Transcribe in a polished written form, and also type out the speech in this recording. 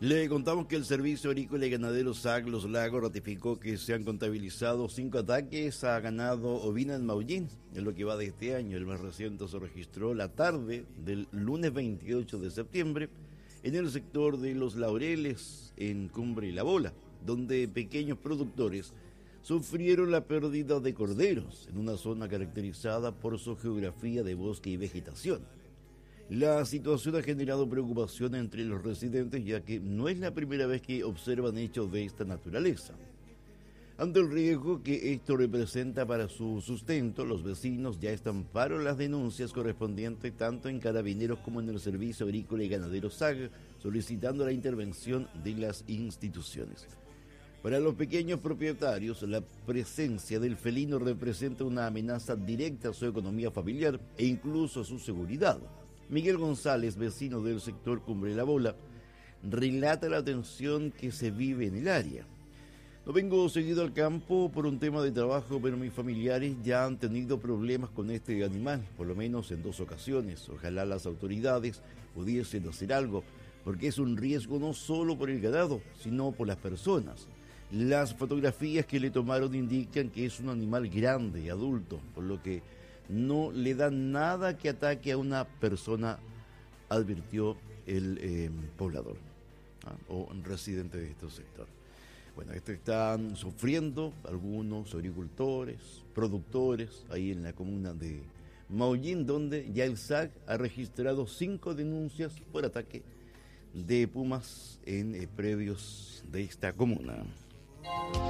Le contamos que el Servicio Agrícola y Ganadero SAC Los Lagos ratificó que se han contabilizado 5 ataques a ganado ovino en Maullín. En lo que va de este año, el más reciente se registró la tarde del lunes 28 de septiembre en el sector de Los Laureles, en Cumbre y La Bola, donde pequeños productores sufrieron la pérdida de corderos en una zona caracterizada por su geografía de bosque y vegetación. La situación ha generado preocupación entre los residentes, ya que no es la primera vez que observan hechos de esta naturaleza. Ante el riesgo que esto representa para su sustento, los vecinos ya estamparon las denuncias correspondientes tanto en Carabineros como en el Servicio Agrícola y Ganadero SAG, solicitando la intervención de las instituciones. Para los pequeños propietarios, la presencia del felino representa una amenaza directa a su economía familiar e incluso a su seguridad. Miguel González, vecino del sector Cumbre La Bola, relata la tensión que se vive en el área. No vengo seguido al campo por un tema de trabajo, pero mis familiares ya han tenido problemas con este animal, por lo menos en 2 ocasiones. Ojalá las autoridades pudiesen hacer algo, porque es un riesgo no solo por el ganado, sino por las personas. Las fotografías que le tomaron indican que es un animal grande, adulto, por lo que no le da nada que ataque a una persona, advirtió el poblador o residente de este sector. Bueno, esto están sufriendo algunos agricultores, productores, ahí en la comuna de Maullín, donde ya el SAC ha registrado 5 denuncias por ataque de pumas en predios de esta comuna.